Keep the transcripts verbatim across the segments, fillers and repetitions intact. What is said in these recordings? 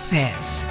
Affairs.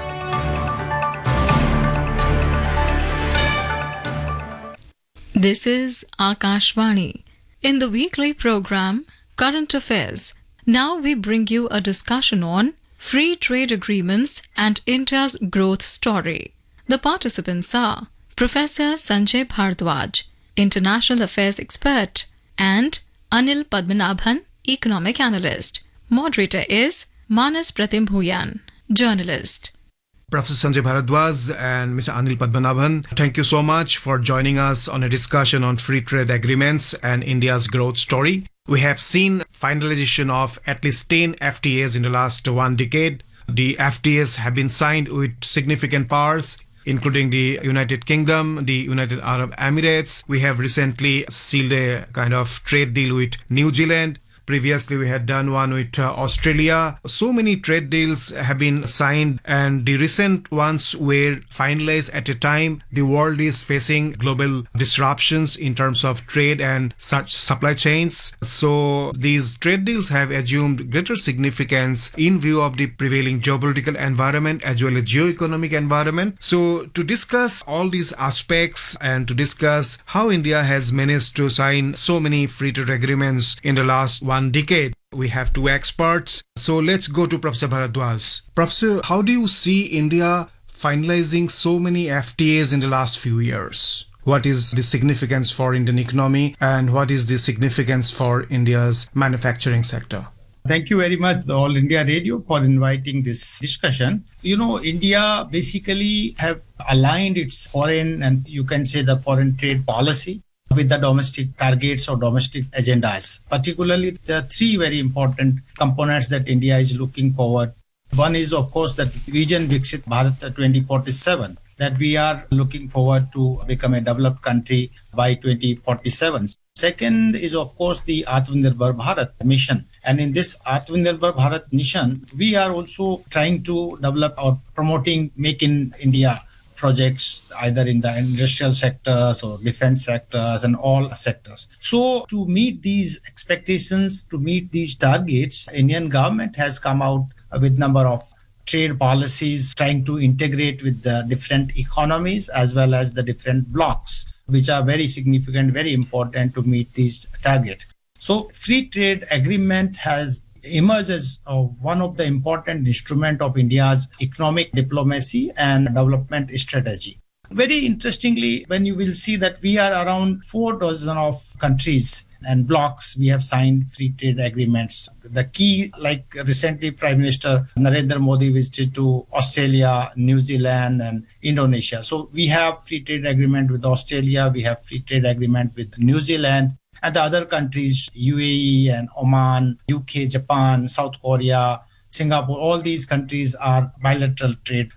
This is Akashvani. In the weekly program Current Affairs, now we bring you a discussion on free trade agreements and India's growth story. The participants are Professor Sanjay Bhardwaj, International Affairs expert, and Anil Padmanabhan, Economic Analyst. Moderator is Manas Pratim Bhuyan, Journalist. Professor Sanjay Bhardwaj and Mister Anil Padmanabhan, thank you so much for joining us on a discussion on free trade agreements and India's growth story. We have seen finalization of at least ten F T As in the last one decade. The F T As have been signed with significant powers, including the United Kingdom, the United Arab Emirates. We have recently sealed a kind of trade deal with New Zealand. Previously, we had done one with uh, Australia. So many trade deals have been signed, and the recent ones were finalized at a time the world is facing global disruptions in terms of trade and such supply chains. So these trade deals have assumed greater significance in view of the prevailing geopolitical environment as well as geo-economic environment. So to discuss all these aspects and to discuss how India has managed to sign so many free trade agreements in the last one decade, we have two experts. So let's go to Professor Bhardwaj. Professor, how do you see India finalizing so many F T As in the last few years? What is the significance for Indian economy and what is the significance for India's manufacturing sector? Thank you very much, the All India Radio, for inviting this discussion. You know, India basically have aligned its foreign and you can say the foreign trade policy with the domestic targets or domestic agendas. Particularly, there are three very important components that India is looking forward. One is, of course, that Vision Viksit Bharat twenty forty-seven, that we are looking forward to become a developed country by twenty forty-seven. Second is, of course, the Atmanirbhar Bharat mission. And in this Atmanirbhar Bharat mission, we are also trying to develop or promoting Make in India projects, either in the industrial sectors or defense sectors and all sectors. So to meet these expectations, to meet these targets, Indian government has come out with number of trade policies trying to integrate with the different economies as well as the different blocks, which are very significant, very important to meet these targets. So free trade agreement has emerged as uh, one of the important instruments of India's economic diplomacy and development strategy. Very interestingly, when you will see that we are around four dozen of countries and blocks, we have signed free trade agreements. The key, like recently Prime Minister Narendra Modi visited to Australia, New Zealand and Indonesia. So we have free trade agreement with Australia, we have free trade agreement with New Zealand, and the other countries, U A E and Oman, U K, Japan, South Korea, Singapore, all these countries are bilateral trade